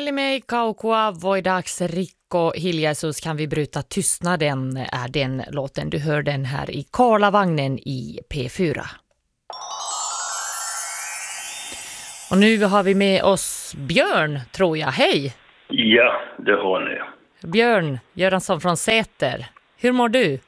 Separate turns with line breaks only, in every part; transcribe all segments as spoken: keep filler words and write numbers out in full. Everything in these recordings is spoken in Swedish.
Kuuntelemme Kaukua voidaaks rikko hiljaisuus kan vi bryta tystnaden är den låten. Du hör den här i Karlavagnen i P fyra. Och nu har vi med oss Björn, tror jag. Hej!
Ja, det har ni.
Björn Göransson från Säter. Hur mår du?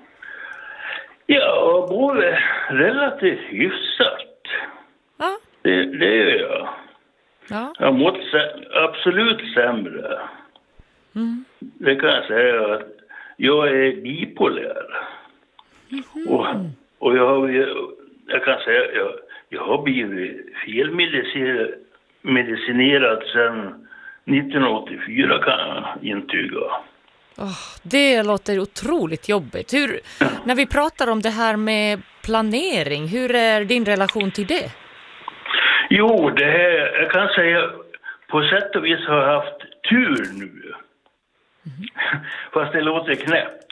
Jag mår relativt hyfsat.
Ja.
Det, det gör jag.
Ja.
Jag har mått sä- absolut sämre.
Mm.
Det kan jag säga att jag är bipolär. Mm. Och, och jag, har, jag kan säga att jag, jag har blivit felmedicinerad sedan nittonhundraåttiofyra, kan jag intyga.
Oh, det låter otroligt jobbigt. Hur, när vi pratar om det här med planering, hur är din relation till det?
Jo, det här, jag kan säga på sätt och vis har jag haft tur nu. Mm. Fast det låter knäppt.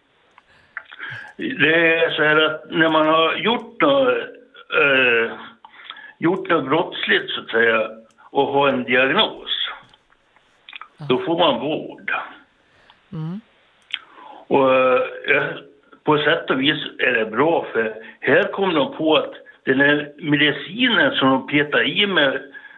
Det är så här att när man har gjort något, äh, gjort något brottsligt så att säga och har en diagnos, mm. då får man vård. Mm. Och äh, på sätt och vis är det bra, för här kom de på att den här medicinen som de petade i med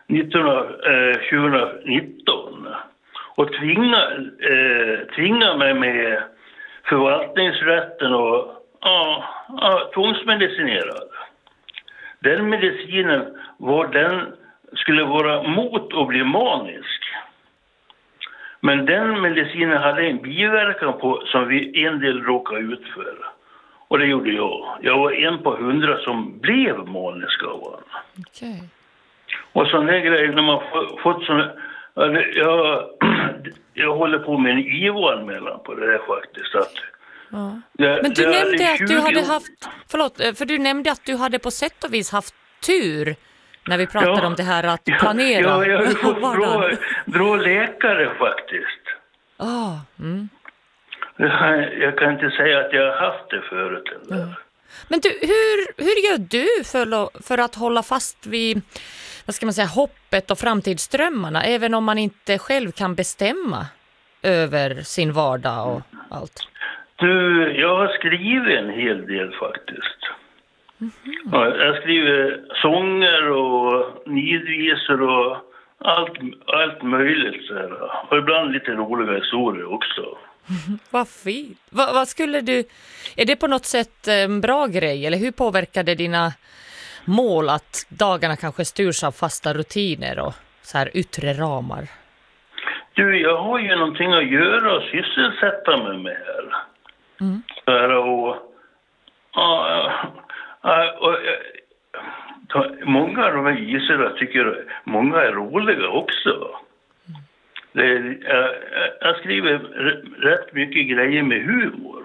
tjugonitton och tvinga, eh, tvinga mig med förvaltningsrätten och ja, ja, tvångsmedicinerad. Den medicinen var den skulle vara mot att bli manisk. Men den medicinen hade en biverkan på som vi en del råkade ut för. Och det gjorde jag. Jag var en på hundra som blev manisk av honom.
Okay. Och
sådana här grejer när man får, fått sådana... Jag, jag håller på med en I V O-anmälan på det där faktiskt. Att
ja.
det,
Men du
det
nämnde att du hade
år...
haft... Förlåt, för du nämnde att du hade på sätt och vis haft tur när vi pratade
ja,
om det här att planera.
Ja, jag har fått bra, bra läkare faktiskt.
Ah, mm.
Jag kan inte säga att jag har haft det förut. Mm.
Men du, hur, hur gör du för, för att hålla fast vid, vad ska man säga, hoppet och framtidsdrömmarna, även om man inte själv kan bestämma över sin vardag och allt?
Du, jag har skrivit en hel del faktiskt. Mm-hmm. Ja, jag skriver sånger och nidvisor och allt, allt möjligt. Så här. Och ibland lite roliga historier också.
Vad fint. Va, vad skulle du... Är det på något sätt en bra grej? Eller hur påverkar det dina mål att dagarna kanske styrs av fasta rutiner och så här yttre ramar?
Du, jag har ju någonting att göra och sysselsätta mig med här. Mm. Så här och, och, och, och... Många av de här gisorna tycker många är roliga också. Det, jag, jag skriver rätt mycket grejer med humor.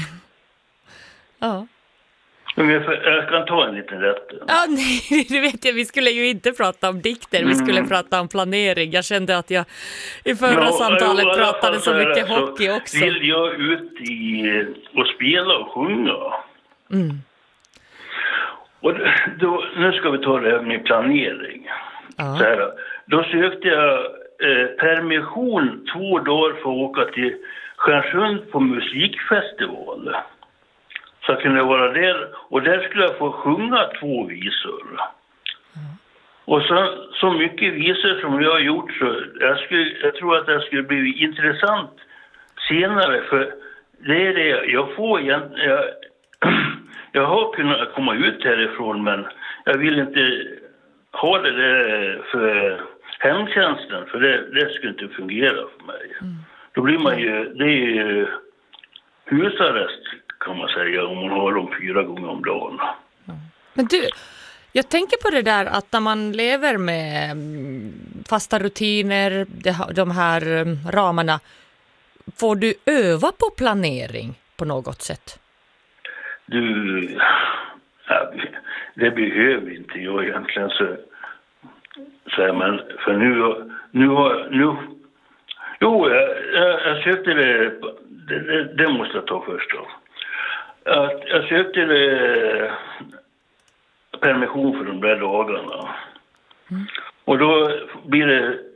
Ja.
Men jag, jag kan ta en liten rätt.
Ja, nej, det vet jag. Vi skulle ju inte prata om dikter. Vi skulle mm. prata om planering. Jag kände att jag i förra ja, samtalet ja, pratade så mycket så hockey också.
Vill jag ut i och spela och sjunga. Mm. Och då, nu ska vi ta det här med planering. Ja. Så här, då sökte jag eh, permission två dagar för att åka till Stjärnsund på musikfestival. Så jag kunde vara där. Och där skulle jag få sjunga två visor. Mm. Och så, så mycket visor som jag har gjort så jag, skulle, jag tror att det skulle bli intressant senare. För det är det jag får egentligen... Jag, Jag har kunnat komma ut härifrån, men jag vill inte ha det där för hemtjänsten, för det, det skulle inte fungera för mig. Mm. Då blir man ju, det är ju husarrest kan man säga, om man har dem fyra gånger om dagen.
Mm. Men du, jag tänker på det där att när man lever med fasta rutiner, de här ramarna, får du öva på planering på något sätt?
Du, ja, det behöver inte jag egentligen så, så här, men för nu, nu har, nu, jo, jag, jag, jag sökte det, det, det måste jag ta först då. Jag, jag sökte det, permission för de där dagarna. Mm. Och då blir det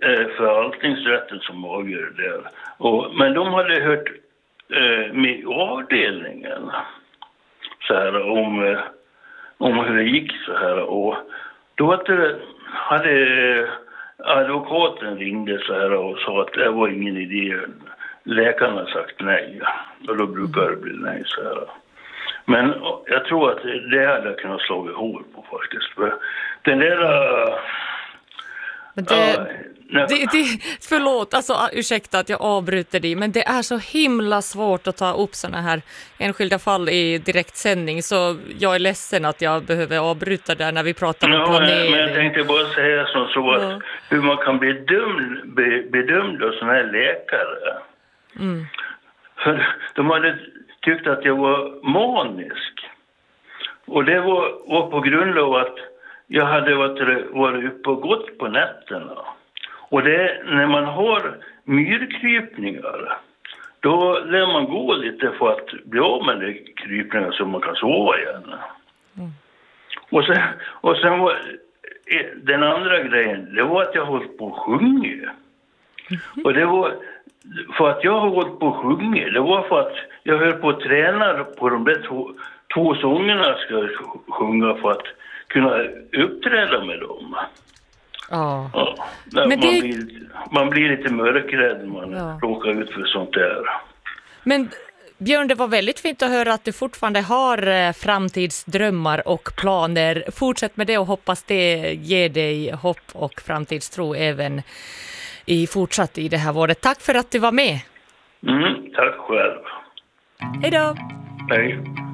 eh, förvaltningsrätten som avgör det där. Och, men de hade hört eh, med avdelningen så här, om, eh, om hur det gick så här. Och då hade, hade advokaten ringde så här och sa att det var ingen idé. Läkarna sagt nej. Och då brukar det bli nej så här. Men jag tror att det hade kunnat slå hål på faktiskt. Den där...
Men det, ja, det, det, förlåt, alltså, ursäkta att jag avbryter dig, men det är så himla svårt att ta upp såna här enskilda fall i direktsändning, så jag är ledsen att jag behöver avbryta där när vi pratar om ja, planering.
Men jag tänkte bara säga som så att ja. hur man kan bli dömd, be, bedömd av såna här läkare. Mm. För de hade tyckt att jag var manisk. Och det var, var på grund av att jag hade varit, varit uppe och gått på nätterna. Och det, när man har myrkrypningar, då lär man gå lite för att bli av med de krypningar så man kan sova igen. Mm. Och sen, och sen var den andra grejen, det var att jag höll på att sjunga. Mm. Och det var för att jag har hållit på att sjunga, det var för att jag höll på att träna på de där två, två sångerna ska sjunga för att kunna uppträda med dem.
Ja.
Ja. Men man,
det...
blir, man blir lite mörkrädd när man ja. råkar ut för sånt där.
Men Björn, det var väldigt fint att höra att du fortfarande har framtidsdrömmar och planer. Fortsätt med det och hoppas det ger dig hopp och framtidstro även i fortsatt i det här året. Tack för att du var med.
Mm, tack själv.
Hej då.
Hej.